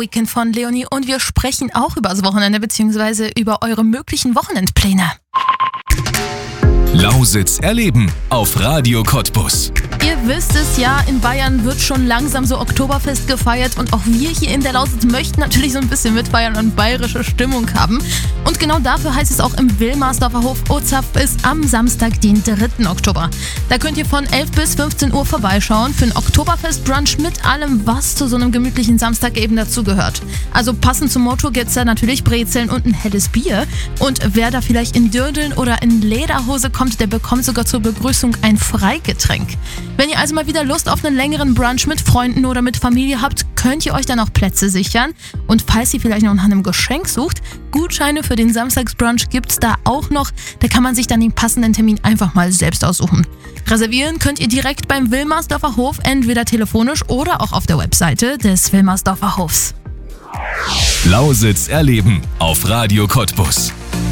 Weekend von Leonie und wir sprechen auch über das Wochenende bzw. über eure möglichen Wochenendpläne. Lausitz erleben auf Radio Cottbus. Ihr wisst es ja, in Bayern wird schon langsam so Oktoberfest gefeiert und auch wir hier in der Lausitz möchten natürlich so ein bisschen mitfeiern und bayerische Stimmung haben. Und genau dafür heißt es auch im Wilmersdorfer Hof Ozapf ist am Samstag, den 3. Oktober. Da könnt ihr von 11 bis 15 Uhr vorbeischauen für ein Oktoberfest-Brunch mit allem, was zu so einem gemütlichen Samstag eben dazugehört. Also passend zum Motto gibt es da natürlich Brezeln und ein helles Bier. Und wer da vielleicht in Dirndln oder in Lederhose kommt, der bekommt sogar zur Begrüßung ein Freigetränk. Wenn ihr also mal wieder Lust auf einen längeren Brunch mit Freunden oder mit Familie habt, könnt ihr euch dann auch Plätze sichern. Und falls ihr vielleicht noch nach einem Geschenk sucht, Gutscheine für den Samstagsbrunch gibt's da auch noch. Da kann man sich dann den passenden Termin einfach mal selbst aussuchen. Reservieren könnt ihr direkt beim Wilmersdorfer Hof, entweder telefonisch oder auch auf der Webseite des Wilmersdorfer Hofs. Lausitz erleben auf Radio Cottbus.